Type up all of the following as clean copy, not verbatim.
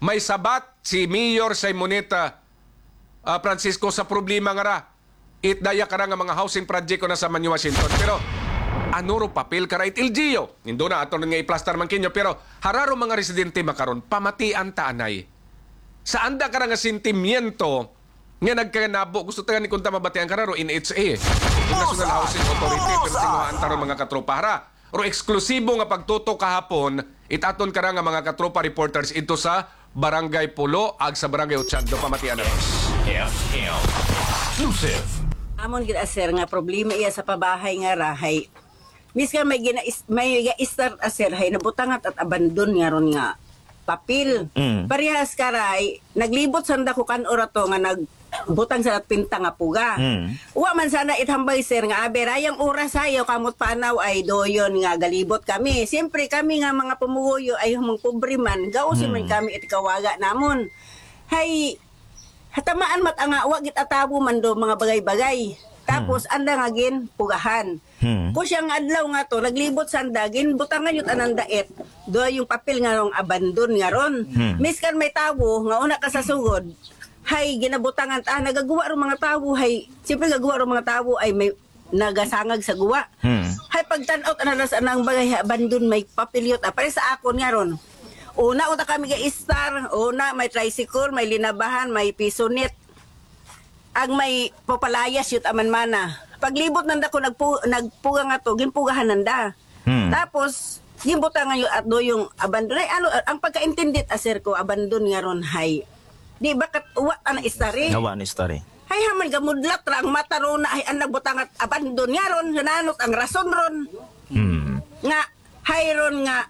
may sabat si Mayor Simoneta Francisco sa problema nga ra. Itdaya ka nga mga housing project ko na sa Manny Washington. Pero ano ro papel ka ra it LGU? Indo na ato nga i-plaster man kinyo. Pero hararo mga residente makaron, pamatian taanay. Sa anda ka nga sentimiento nga nagkanabo, gusto tayo ni kunta mabatian ka ra ro NHA. National Housing Authority. Pero tinguhaan taron mga katropa hara. Ro eksklusibo nga pagtuto kahapon, itaton ka nga mga katropa reporters ito sa Barangay Pulo ag sa Barangay Ochando, pamatian na. FM Exclusive. Amon gid aser nga problema iya sa pabahay nga rahay. Miskan may start aser hay nabutangat at abandon nga ron nga papel. Parehas karay naglibot sanda ko kan orato nga nagbutang sa pinta nga puga. Wa man sana ithambay sir nga aberayang oras sayo kamot panaw ay doyon nga galibot kami. Siyempre kami nga mga pumuyo ay humang pobre man gausin man kami itikawaga namon. Hay hatamaan mat nga wa git atabo man do mga bagay-bagay. Tapos anda nga gin pugahan. Kung siyang adlaw nga to naglibot sanda gin butangan yut anang daet. Do yung papel nga rong abandon nga ron. Miskan may tawo nga una ka sa sugod. Hay ginabutangan nagagawa ro mga tawo hay. Siyempre gagawa ro mga tawo ay may nagasangag sa guwa. Hay pagtan-out ananas anang bagay abandon may papel yut. Pare sa akon nga ron. Una kami ga-star, una may tricycle, may linabahan, may pisonit. Ang may papalayas yut aman mana. Paglibot nanda ko nagpuga nga to, ginpugahan nanda. Tapos ginbutangan yun at do yung abandon. Ay, ano, ang pagkaintindit aser ko, abandon nga ron hay. Di bakat uwa na istari. Nawa ni story. Hay haman gamudlat ra ang mata ron na ay ang nagbutangat abandon nga ron. Nananot ang rason ron. Nga, hay ron nga.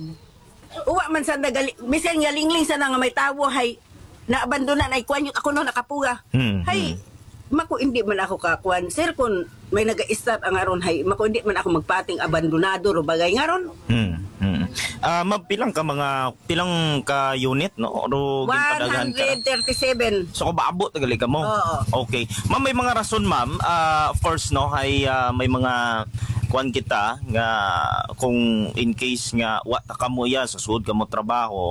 Uwa man sa nagali, bisan nga lingling sa nga may tawo hay na abandonan ay kuan ako no nakapuga. Hay mako hindi man ako kakuan. Sir kun may naga-start ang aron hay mako hindi man ako magpating abandonado ro bagay nga ron. Pilang ka unit no ro ginpadaghan ka. 137. So kung maabot tagali ka mo. Oo. Okay. Ma'am may mga rason ma'am. First no hay may mga kuan kita nga kung in case nga wa ta kamo ya sa sud kamo trabaho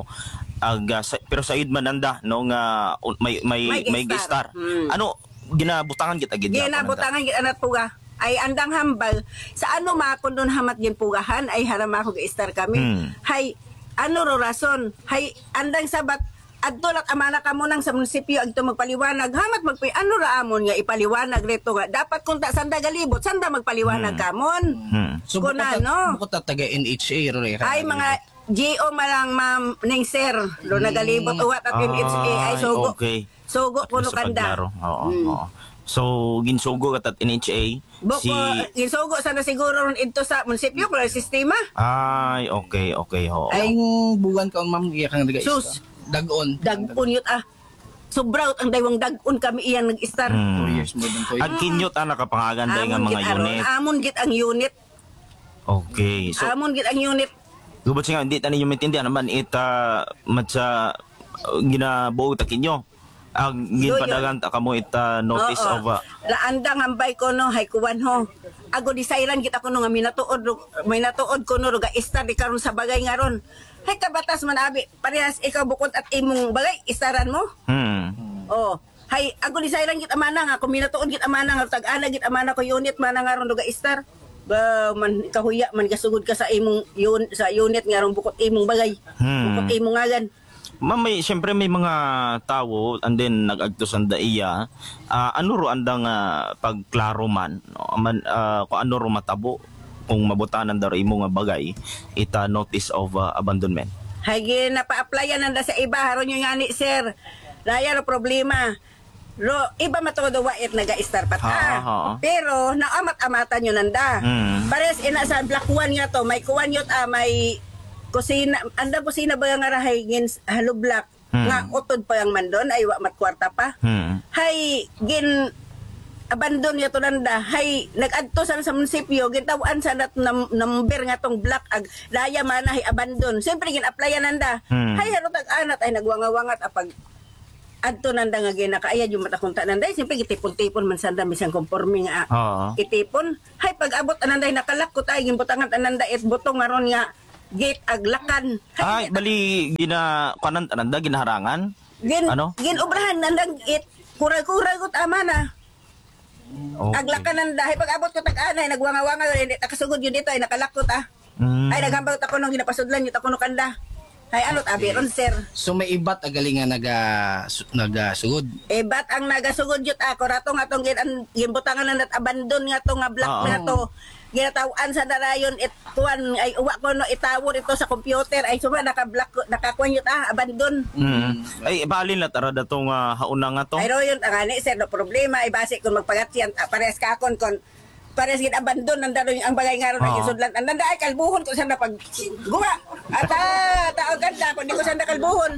pero said mananda no nga may gistar. Ano ginabutangan kita gid ginabutangan gid anat puga ay andang hambal sa ano makon don hamat gin pugahan ay haram ako ga-star kami. Hay ano ro rason hay andang sabat adtolak amana ka mo nang sa munisipyo agto magpaliwanag hamat magpay ano ra amon nga ipaliwanag reto nga dapat kung ta sanda galibot sanda magpaliwanag kamon. So kuna no bukod taga NHA ro ay mga GO malang ma'am ning sir do nagalibot uwat at NHA ay sugo. Okay. Sugo kuno kanda. Oo. So ginsugo kat at NHA si ginsugo sana siguro ito sa munisipyo kung sistema. Ay okay ho. Ay buwan ka ma'am iya kang naga sus dagon yut sobraw ang daywang dagon kami iyang nag-star. 2 years more than 2 years. Ag kinyot nakapangagan day nga mga unit. Amon git ang unit. Okay. So amon git ang unit. gubot siya hindi tani yung maintindihan naman ita matsa ginabuo ta kinyo. Ang ginpadagan ta kamo ita notice of laandang hambay ko no hay kuwan ho. Ago disairan kita ko no nga may natuod ko no ga star di karon sa bagay nga ron. Hay kabatas man abi parehas ikaw bukod at imong bagay istaran mo. Oh, hay ago disairan kita mana nga kung minatuod kita mana nga tag-ana kita mana ko unit mana nga ron ga star. Ba man kahuya man kasugod ka sa imong sa unit nga ron bukod imong bagay. Bukod imong ngagan. Ma'am, siyempre may mga tao and then nag-agtos ang daiya. Ano ro andang pagklaro man, no? Kung ano ro matabo kung mabutanan daw imo nga bagay ita notice of abandonment. Hay napa-applyan nanda sa iba haron yung ngani sir. Daya ro problema. Ro iba matodo wait naga-star pat pero naamat-amatan yun nanda. Pares ina sa black one nga to may kuwan yot may kusina, anda kusina ba nga rahay ngin halo black nga utod pa yang mandon ay wa mat kwarta pa. Hay gin abandon yato nanda hay nag-adto sa munisipyo gintawan sa number nga tong black ag daya man hay abandon. Siyempre gin applyan nanda. Hay harot ag anat ay nagwangawangat apag adto nanda nga ginakaaya yung matakunta nanda siyempre gitipon-tipon man sanda misang conforming itipon. Hay pag abot ananda nakalak ko tay ginbutangan ananda it butong nga ron nga gate aglakan. Ay, bali kanan ananda ginaharangan. Ano? Ginobrahan nandang gate. Kurag-kurag ut ama na. Okay. Aglakan nang dahil pag abot ko tag-anay nagwanga-wanga hindi nakasugod yun dito ay nakalakot ah. Ay naghambal ako nung ginapasudlan yung ako nung kanda. Ay ano tabi ron sir. So may ibat agali nga nagasugod. Eh bat ang nagasugod yun ako rato nga tong ginbutangan na abandon nga to nga block na to. Ginatawaan sa darayon kuan ay uwa ko no itawor ito sa computer ay suma nakakuan yun abandon. Ay balin la tara datong hauna nga to. Ay ro yun angani sir no problema ay base kung magpagatyan pares ka kon pares gid abandon nandaro ang bagay nga ron na gisudlan nanda ay kalbuhon ko sa napag guwa ata taog ganda ko di ko sa nakalbuhon.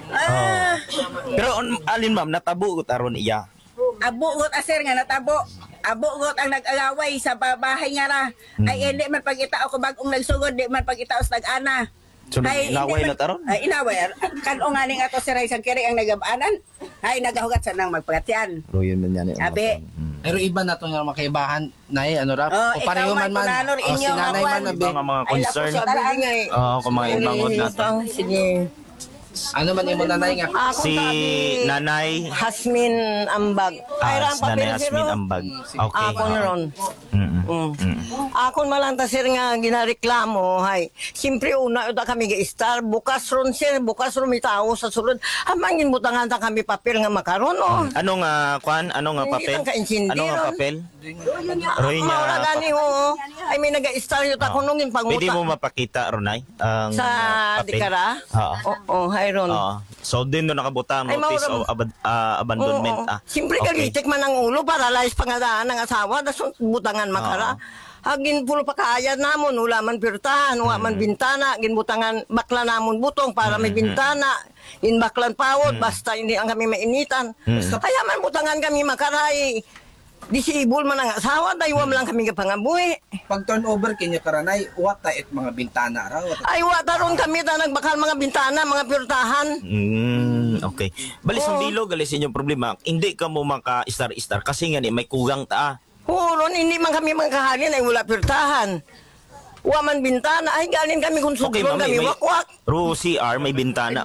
Pero alin ma'am natabo ko taron iya. Abugot aser nga natabo. Abugot ang nag-agaway sa bahay nga ra. Ay hindi man pagitao ko bagong nagsugod, di man pagitao sa tag-ana. So inaway na taron? Ay inaway. Kan-o nga ning ato si Raisan Kiri ang nagabanan. Ay nagahugat sa nang magpagatyan. Ro yun man yan. Abi. Pero iba na to nga makaibahan na ano ra. O pareho man man. O si nanay man na Mga concern. Kung mga ibangon na to. Sige. Ano man yung nanay nga? Ako Si sabi, Nanay Hasmin Ambag. Ay, si Nanay Asmin Ambag. Okay. Ako na ron. Mm. Ako malanta sir nga ginareklamo, hay. Siyempre una ito kami ga-star, bukas ron sir, bukas ron may tao sa sulod. Amangin butangan ta kami papel nga makaron, oh. Anong kwan? Anong Hindi papel? lang ka-intindi Anong ron. papel? Roy niya. Maura gani ho. Ay may naga-star yung takunungin Pwede mo panguta. mapakita, Ronay? Ang Sa papel? Dikara? Oo, hay ron. Oo. So din doon nakabutang Ay, notice maura- of abandonment. Siyempre Okay. kalitik man ang ulo, paralyzed pangadaan ng asawa, dasun butangan makara. Hagin pulo pa kaya namon, wala man pirtahan, wala man bintana, ginbutangan bakla namon butong para may bintana, ginbaklan pawod, basta hindi ang kami mainitan. Kaya man butangan kami makaray, disable man ang asawa, daywa lang kami kapangabuhi. Pag turnover kanya karanay, wata it mga bintana ra. Ay, wataron kami na nagbakal mga bintana, mga pirtahan. Okay. Bali sa bilo, gali sa inyong problema, hindi ka mo maka-star-star kasi nga ni may kugang ta. Huron, hindi man kami magkahalin ay wala pirtahan. Wa man bintana, ay galing kami kung Okay, sugron ma'am, kami wakwak. Ro CR, may bintana.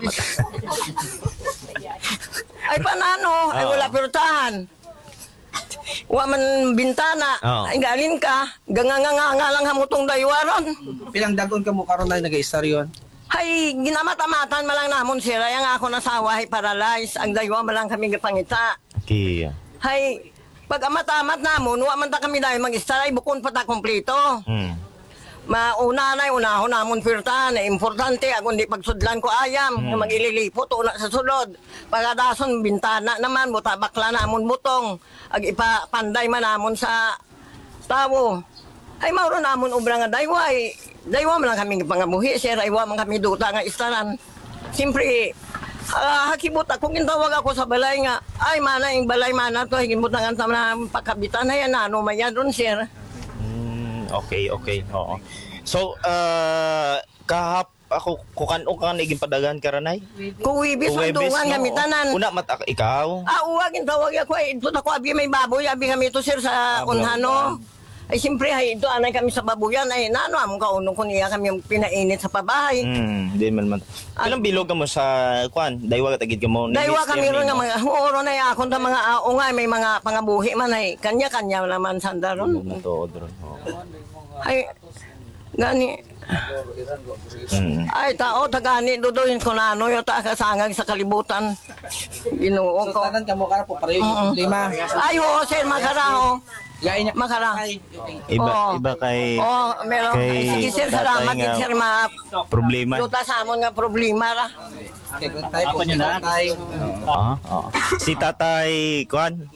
Ay panano, ay wala pirtahan. Wa man bintana, Oo. ay galing ka, ganganganga lang hamutong daywaron. Pilang dagon ka mo karon na nag-star yon. Ay, ginamata-matan malang namon sila, yung ako nasawa ay paralyzed, ang daywa malang kami gapangita. Okay. Hay, pag amatamat namon, wa man ta kami dahil mag-star, ay bukon pa ta kompleto. Mauna na unahon namon pirtahan, importante ako hindi pagsudlan ko ayam, na magililipot una sa sulod. Pagadason bintana naman buta bakla namon butong, ag ipapanday man namon sa tawo. Ay mauro namon ubra nga daywa man lang kami pangabuhi, sir ay wa man kami duta nga istaran. Siyempre hakibot ako gintawag ako sa balay nga, ay mana yung balay mana to, higimbutangan sa mga pagkabitan na yan, ano man yan ron, sir. Okay. Oo. So, ako kukano ka naging padagan karanay? Kuwibis ang dungan kami tanan. Una mata ikaw. Uwag yung tawag ako ay ito ako abi may baboy abi kami to sir sa unhano. Ay siyempre ay ito anay kami sa baboyan ay nano among kaunong ko niya kami yung pinainit sa pabahay. Di man. Ilang bilog ka mo sa kwan? Daywa ka tagid ka mo. Daywa kami ron nga mga huoro na yakon ta mga nga may mga pangabuhi man ay kanya-kanya naman sandaron. Tuod ron. Ay gani ay tao tagani duduhin ko na ano yung kasangag sa kalibutan. Ginoo ko. Tanan ka mo kara po pareho yung problema. Ay oo sir makaraho. Gain niya. Makara. Oo. Iba kay Meron. kay Sige sir, tatay salamat nga sir mga problema. luta sa amon nga problema ra. Ako niya na. Si Tatay kwan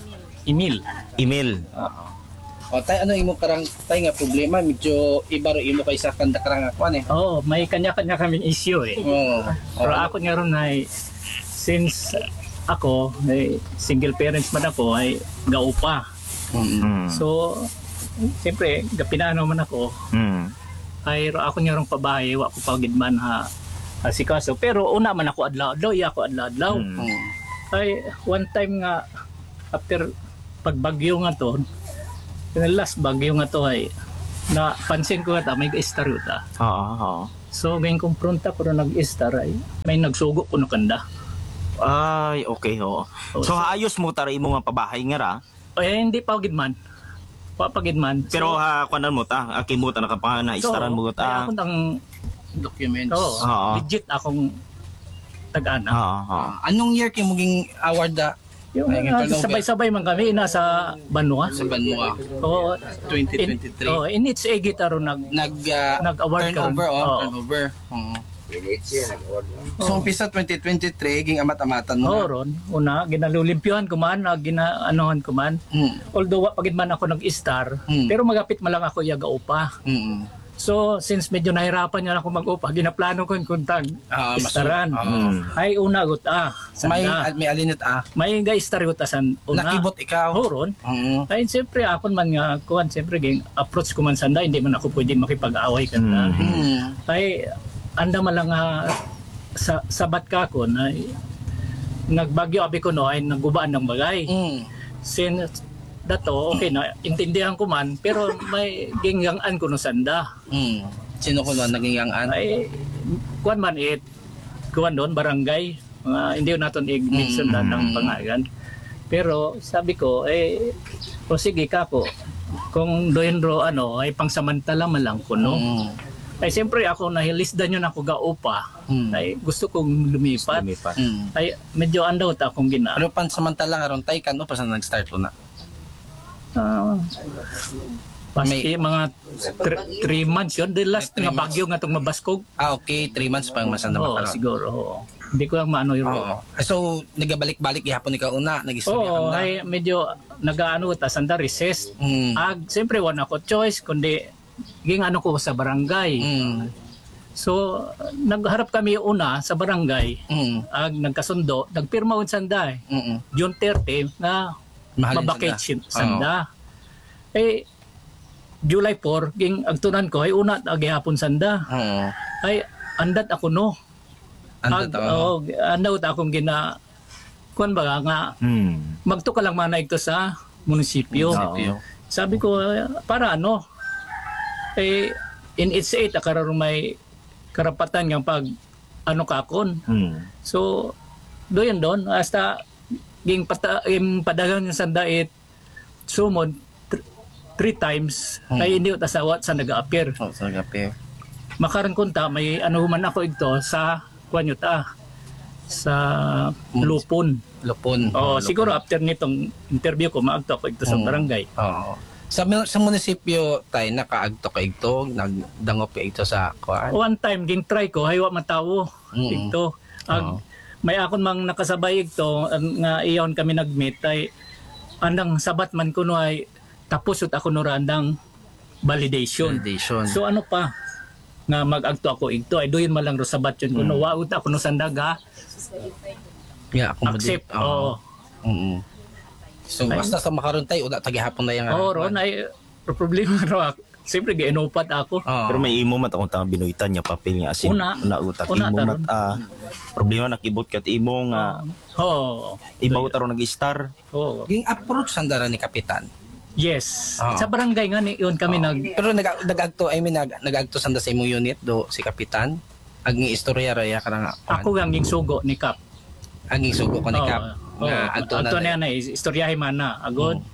Emil. O tay ano imo karang tay nga problema medyo iba ro imo kay sa kanda karang akwan eh. Oo, may kanya-kanya kaming issue eh. Oo. Pero ako nga ron ay, since ako, ay single parents man ako, ay gaupa. So, siyempre, pinano man ako, ay ako nga ron pabahay, wa ko pagidman si kaso. Pero una man ako adlaw-adlaw, ako adlaw-adlaw. Ay, one time nga, after pagbagyo nga to, yung last bagyo nga to ay, napansin ko nga may ga-star yun ta. Oo. So ngayon kumpronta ko na nag-star ay may nagsugo ko na kanda. Ay, okay, oo. So ayos mo tara imo nga pabahay nga ra. Eh hindi pa gid man. Papagid man. Pero kuanan mo ta, akimuta na ka pa na istaran mo kaya ta. ako nang Documents. Oo. legit akong tag-ana. Oo. Anong year kayo maging award da Yung Ay, turnover. sabay-sabay man kami nasa Banua. sa Banua? Oo. 2023. In its age taro Nag-award ka turnover, ron. Oo. turnover. So, umpisa 2023, ging amat-amatan mo. Oo, ron. Una, ginalulimpyohan ko man, ginaanohan ko man. Although, pagid man ako nag-star, pero magapit man lang ako yaga upa. So, since medyo nahirapan niya ako mag-upa, ginaplano ko yung kuntag istaran. Ay, una guta. May alinit May ga-star guta san una. nakibot ikaw. Oo, ron. Ay, siyempre, ako man nga, kuhan, siyempre, approach ko man sanda, hindi man ako pwede makipag-away ka na. Ay, anda man lang sa sabat ka ko na nagbagyo abi ko no ay nagubaan ng bagay. Since dato okay na intindihan ko man pero may ginggangan ko no sanda. Sino ko na naging yangan? Ay kuan man kuan doon barangay hindi ko naton i-mention na ng pangalan. Pero sabi ko o sige kako kung doon ro ay pangsamantala man lang ko no. Ay siyempre ako nahilisdan yun ako gaupa. Ay gusto kong lumipat. Ay medyo andaw ta akong gina. Ano pansamantala nga ron tay kano pa sa nag-start ko na? Paski mga 3 months yun. The last nga bagyo nga itong mabaskog. Okay, 3 months pang masanda Oo, makaroon. siguro. Oo. Hindi ko lang maano yun. Oo. So, nagabalik-balik ihapon ikaw una, nag-istorya ka Oo, na. ay medyo nag-ano ta sanda recess. Siyempre wala ko choice kundi ging ano ko sa barangay. So nagharap kami una sa barangay. Nagkasundo, nagpirma un sanda. June 30 na Mahalin mabakate sanda. July 4 ging agtunan ko ay una agihapon sanda. Ay andat ako no. Andat akong gina kuan ba nga magto ka lang mana ito sa munisipyo. Sabi ko para ano in its aid akaron may karapatan ng pag ano kakon. So doon hasta ging padagan yung sandait sumod 3 times ay hindi ta sawat sa naga-appear. Sa nag-appear. Makaron kunta may ano man ako ito sa kuanyo ta sa Lupon. Lupon. Siguro after nitong interview ko maagto ako ito sa barangay. Oo. Sa munisipyo tay nakaagto ka ito, nagdangop ka ito sa kuan. One time ging try ko haywa matawo ito. May akon mang nakasabay ito nga iyon kami nagmeet ay andang sabat man kuno ay tapos ut ako no randang validation. So ano pa nga magagto ako ito ay doyon man lang ro sabat yun kuno waut ako no sandaga. Accept. So basta sa makaron tay uda tagihapon na yang. Ron ay problema ro. Siyempre giinupat ako. Pero may imo mat akong tang binuitan niya papel niya asin Una utak imo mat problema nakibot kat imo nga ibaw taro nag-star. Ging approach sandara ni kapitan. Yes. Sa barangay nga ni yun kami Pero nagagto nagagto sanda sa imong unit do si kapitan. Aging istorya raya ka nga. Ako gang ging sugo ni Kap. Aging sugo ko ni Kap. Adto na istoryahe man na agod.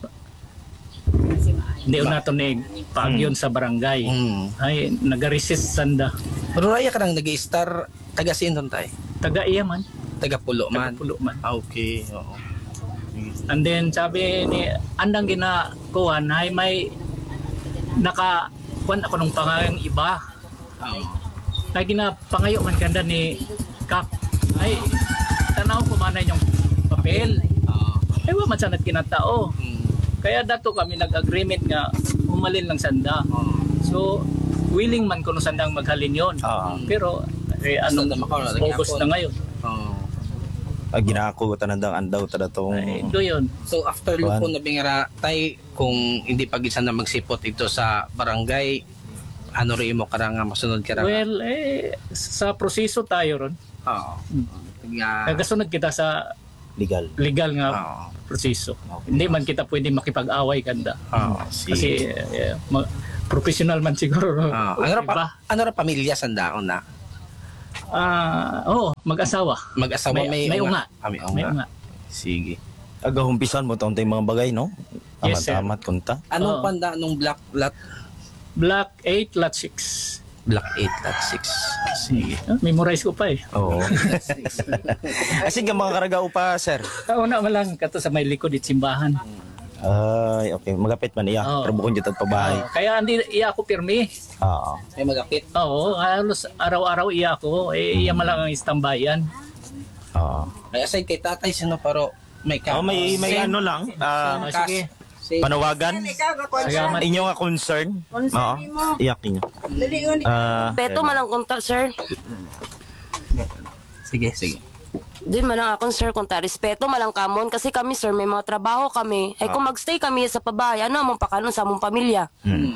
Hindi na to ni pagyon sa barangay. Ay nag-resist sanda. Pero raya ka nang nag-star taga Sinton tay. Taga iya man. Taga Pulo man. Okay. Oo. And then sabi ni andang ginakuhan ay may nakakuan ako nung pangalang iba. Ay ginapangayo man kanda ni Kap. Ay tanaw ko man yung papel. Ay wa man sanat kinatao. Kaya dato kami nag-agreement nga umalin lang sanda. So willing man kuno sandang maghalin yon. Pero August na ngayon. Ginako tanandang andaw tada tong ito yun. So after Lupon na bingara tay kung hindi pagisan na magsipot ito sa barangay ano rin mo karang masunod ka. Well sa proseso tayo ron. Nagasunod kita sa legal nga proseso. Hindi man kita pwede makipag-away kanda. Kasi professional man siguro. Iba. Ano ra pamilya sandaon na? Mag-asawa. Mag-asawa may unga. May May unga. unga. Sige. Agahumpisan mo taon tayong mga bagay, no? Yes, sir. Amat kunta. Anong Oo. panda nung black lot? Black 8, lot 6. Black 8 lot 6. Sige. Memorize ko pa eh. Oo. Kasi nga mga karagao pa, sir. Tauna mo lang kato sa may likod it simbahan. Ay, okay. Magapit man iya. Oo. Pero bukod dito at pabahay. Kaya hindi iya ako pirmi. Oo. May magapit. Oo, halos araw-araw iya ako. Iya man lang ang istambayan. Oo. May aside kay tatay sino pero may May ano lang. Sige. Panawagan. Salamat. Inyo nga concern. Oo. Iyak inyo. Dali yun. Peto man ang konta, sir. Sige. Di man ang akong sir konta. Respeto man lang kamon. Kasi kami, sir, may mga trabaho kami. Ay kung magstay kami sa pabahay, ano among pakanon sa among pamilya?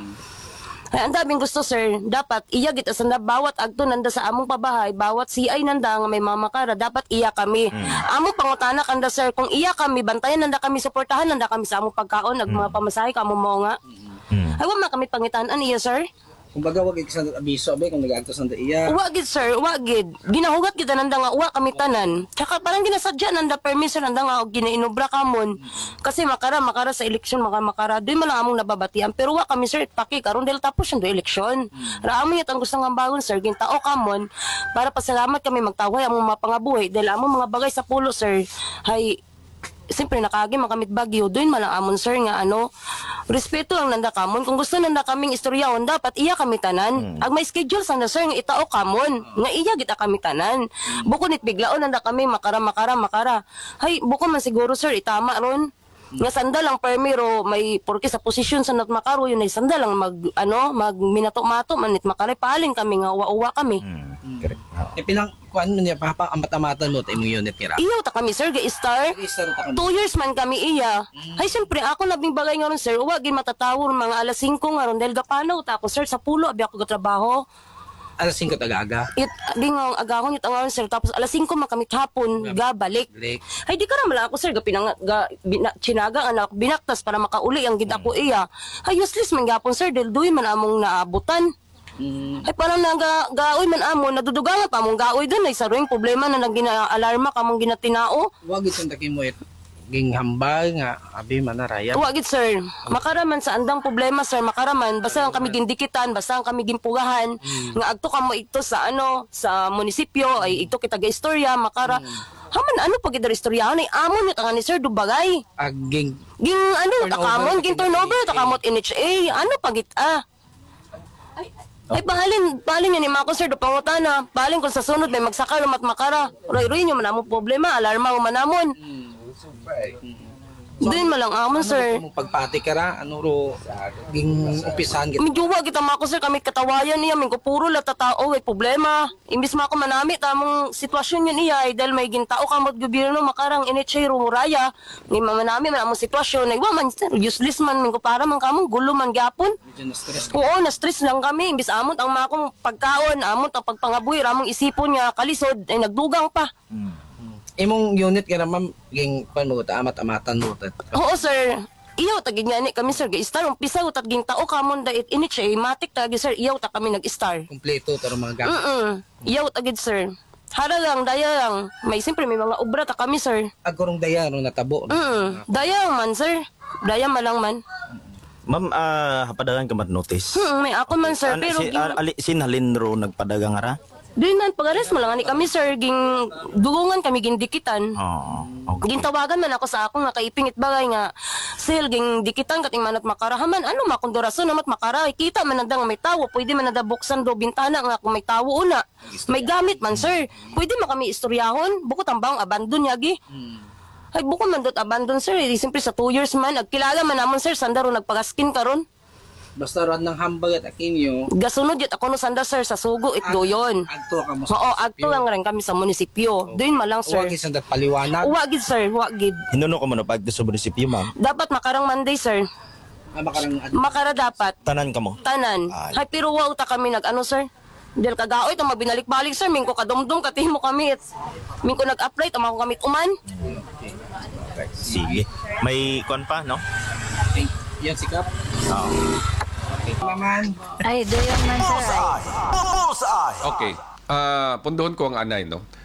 Ay, ang daming gusto, sir. Dapat iya git asanda bawat agto nanda sa among pabahay, bawat CI nanda nga may mamakara, dapat iya kami. Among pangutana kanda, sir, kung iya kami bantayan nanda kami, suportahan nanda kami sa among pagkaon, ag mga pamasahe kamo mo nga. Ay wa man kami pangitaan iya, sir. Kumbaga wag ikisang abiso abe kung nag-agtos nanda iya. Wa gid, sir, wa gid. Ginahugat kita nanda nga wa kami tanan. Tsaka parang ginasadya nanda permission nanda nga og ginainobra kamon. Kasi makara sa eleksyon makara doy man lang among nababatian pero wa kami, sir, paki karon dahil tapos yung eleksyon. Ra amo yun ang gusto nga bagon, sir, gintao kamon para pasalamat kami magtaway among mga pangabuhi dahil among mga bagay sa pulo, sir. Hay siyempre nakagi makamit bagyo doon man lang amon, sir, nga ano respeto ang nanda kamon kung gusto nanda kaming istoryahon dapat iya kami tanan ag may schedule sa sir nga itao kamon nga iya kita kami tanan bukod nit biglaon nanda kami makara hay bukod man siguro, sir, itama ron nga sanda lang permiro may porke sa posisyon sa nat makaro yun ay sanda lang mag minato-mato manit makaray paling kami nga uwa kami. Correct. E pinang kuan mo niya amat-amatan mo ta imong unit kira. Iyaw ta kami, sir, ga star. Register ta 2 years man kami iya. Ay, siyempre, ako nabing bagay nga ron, sir. Uwa, gin matatawor mga alas 5 nga ron. Dahil gapanaw ta ako, sir, sa pulo, abi ako gatrabaho. Alas 5 tagaga. Di nga, agahon yung tangaron, sir. Tapos alas 5 man kami hapon, balik. Ay, di ka naman ako, sir. Chinaga, anak, binaktas para makauli ang gid ako iya. Ay, useless man gapon, sir. Dahil doy man among naabutan. Ay parang gaoy man amo, nadudugangan pa among gaoy doon ay saruing problema na nagina-alarma kamong ginatinao. Wag itong mo ging hambal nga abi manaraya. Wa gid, sir. Makaraman sa andang problema, sir, makaraman basta ang kami gindikitan, basta ang kami ginpugahan nga agto kamo ito sa sa munisipyo ay ito kita ga-istorya makara. Haman ano pag gid istoryahan ay amon ni ni sir dubagay. Aging Ging takamon, ging turnover takamot NHA. Ano pagit Ay, bahalin yan ni Mako, sir, do pangutana. Bahalin kung sa sunod may magsaka lumat makara. Roy nyo manamong problema, alarma mo manamon. Doon malang amon, sir. Mong pagpati ka ra, ano ro, ging umpisahan kita. Medyo wa kita Mako, sir, kami katawayan niya, min ko puro latatao, ay problema. Imbis Mako manami, tamong sitwasyon yun iya, ay dahil may gintao kamot gobyerno, makarang NHA rumuraya. Ngay manami, manamong sitwasyon, ay wa man, sir, useless man, min ko para man kamong gulo man gyapon. Medyo na-stress. Oo, na-stress lang kami. Imbis amot ang makong pagkaon, amot ang pagpangabuhi, ramong isipon niya, kalisod, ay nagdugang pa. Imong unit ka naman, ging kuan mo ta amat-amatan mo ta. Oo, sir. Iyaw tagig nga ni kami, sir, ga-star. Umpisa utag ging tao kamon dait init matik tagi, sir. Iyaw ta kami nag-star. Kompleto taro mga gamit. Iyaw tagid, sir. Hara lang, daya lang. May siyempre may mga obra ta kami, sir. Agurong daya no natabo. Daya man, sir. Daya malang man. Ma'am, hapadagan ka mat-notice. May ako man, sir. Pero sinhalin ro nagpadagang ara? doon man, pag-ares mo lang ni kami, sir. Ging dugungan kami, gindikitan. Oo. Okay. Gintawagan man ako sa ako nga kaipingit bagay nga sil ging dikitan kating manat makarahaman ano makondorasyon namat makaray kita man nandang may tawo pwede man nada buksan do bintana nga kung may tawo una may gamit man, sir, pwede man kami istoryahon bukod ang bang abandon yagi. Ay bukod man dot abandon, sir, siyempre sa 2 years man nagkilala man namon, sir, sandaro nagpagaskin karon. Basta ron ng hambag at akinyo. Gasunod yun ako no sanda, sir, sa sugo itdo yun. Agto ka mo. Oo, agto lang rin kami sa munisipyo. Doon malang, sir. Uwag isang paliwanag. Uwagid, sir, uwagid. Hinuno ko mo na pagdo sa munisipyo, ma'am? Dapat makarang Monday, sir. Makara dapat. Tanan ka mo? Tanan. Hay, pero wow ta kami nag-ano, sir. Dahil kagaoy, ito mabinalik-balik, sir. Mingko kadumdum, katimo kami. Mingko nag-apply, tamako kami uman. Sige. May kwan pa, no? Yan sikap. Oo. Ay, doon man sir. Okay. Punduhon ko ang anay, no?